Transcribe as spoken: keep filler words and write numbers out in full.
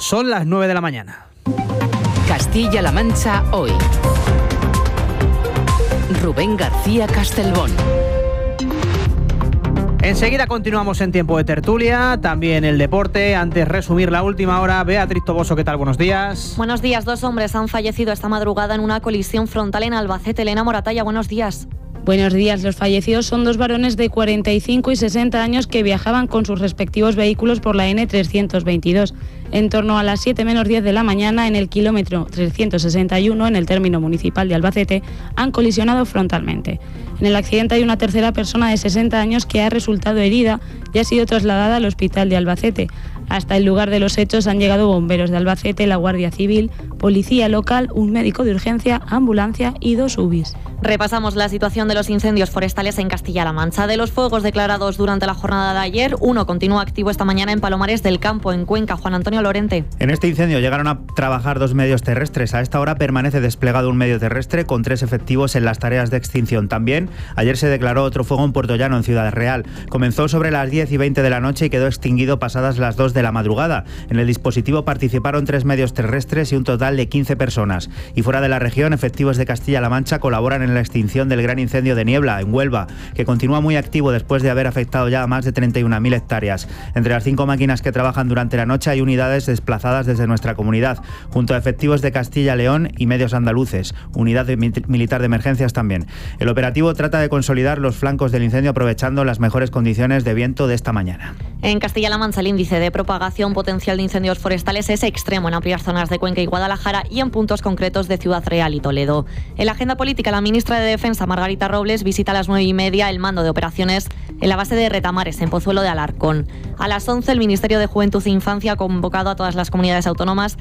Son las nueve de la mañana. Castilla-La Mancha hoy. Rubén García Castelbón. Enseguida continuamos en tiempo de tertulia, también el deporte. Antes resumir la última hora. Beatriz Toboso, ¿qué tal? Buenos días. Buenos días. Dos hombres han fallecido esta madrugada en una colisión frontal en Albacete. Elena Moratalla, buenos días. Buenos días. Los fallecidos son dos varones de cuarenta y cinco y sesenta años que viajaban con sus respectivos vehículos por la ene trescientos veintidós. En torno a las siete menos diez de la mañana, en el kilómetro trescientos sesenta y uno, en el término municipal de Albacete, han colisionado frontalmente. En el accidente hay una tercera persona de sesenta años que ha resultado herida y ha sido trasladada al hospital de Albacete. Hasta el lugar de los hechos han llegado bomberos de Albacete, la Guardia Civil, policía local, un médico de urgencia, ambulancia y dos U B Is. Repasamos la situación de los incendios forestales en Castilla-La Mancha. De los fuegos declarados durante la jornada de ayer, uno continúa activo esta mañana en Palomares del Campo, en Cuenca. Juan Antonio Lorente. En este incendio llegaron a trabajar dos medios terrestres. A esta hora permanece desplegado un medio terrestre con tres efectivos en las tareas de extinción. También ayer se declaró otro fuego en Puerto Llano, en Ciudad Real. Comenzó sobre las diez y veinte de la noche y quedó extinguido pasadas las dos de la madrugada. En el dispositivo participaron tres medios terrestres y un total de quince personas. Y fuera de la región, efectivos de Castilla-La Mancha colaboran en la extinción del gran incendio de Niebla, en Huelva, que continúa muy activo después de haber afectado ya a más de treinta y una mil hectáreas. Entre las cinco máquinas que trabajan durante la noche hay unidades desplazadas desde nuestra comunidad, junto a efectivos de Castilla, León y medios andaluces, unidad de militar de emergencias también. El operativo trata de consolidar los flancos del incendio aprovechando las mejores condiciones de viento de esta mañana. En Castilla-La Mancha el índice de propagación potencial de incendios forestales es extremo en amplias zonas de Cuenca y Guadalajara y en puntos concretos de Ciudad Real y Toledo. En la agenda política, la ministra de Defensa, Margarita Robles, visita a las nueve y media el mando de operaciones en la base de Retamares, en Pozuelo de Alarcón. A las once, el Ministerio de Juventud e Infancia ha convocado a todas las comunidades autónomas